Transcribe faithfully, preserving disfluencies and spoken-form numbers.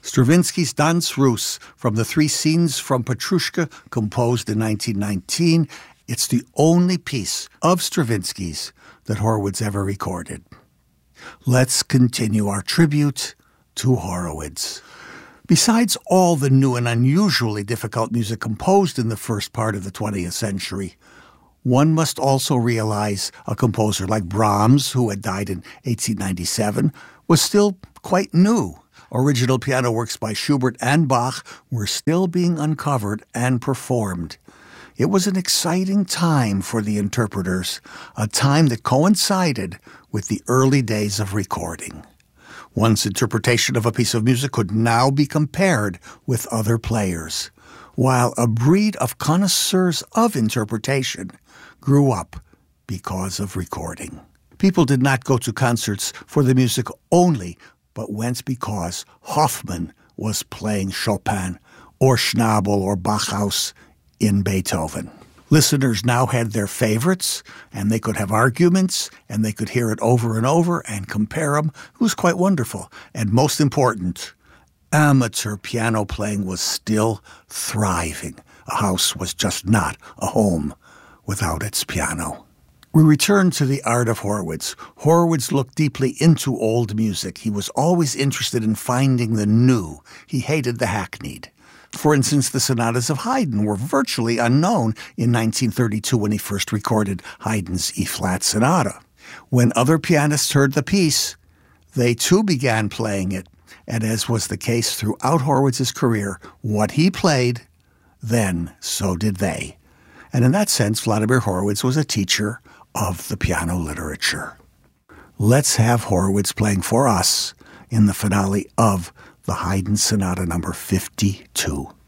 Stravinsky's Danse Russe from the three scenes from Petrushka, composed in nineteen nineteen. It's the only piece of Stravinsky's that Horowitz ever recorded. Let's continue our tribute to Horowitz. Besides all the new and unusually difficult music composed in the first part of the twentieth century, one must also realize a composer like Brahms, who had died in eighteen ninety-seven, was still quite new. Original piano works by Schubert and Bach were still being uncovered and performed. It was an exciting time for the interpreters, a time that coincided with the early days of recording. One's interpretation of a piece of music could now be compared with other players, while a breed of connoisseurs of interpretation grew up because of recording. People did not go to concerts for the music only, but went because Hoffmann was playing Chopin or Schnabel or Bauhaus in Beethoven. Listeners now had their favorites, and they could have arguments, and they could hear it over and over and compare them. It was quite wonderful. And most important, amateur piano playing was still thriving. A house was just not a home without its piano. We return to the art of Horowitz. Horowitz looked deeply into old music. He was always interested in finding the new. He hated the hackneyed. For instance, the sonatas of Haydn were virtually unknown in nineteen thirty-two when he first recorded Haydn's E-flat sonata. When other pianists heard the piece, they too began playing it. And as was the case throughout Horowitz's career, what he played, then so did they. And in that sense, Vladimir Horowitz was a teacher of the piano literature. Let's have Horowitz playing for us in the finale of the Haydn Sonata number fifty-two.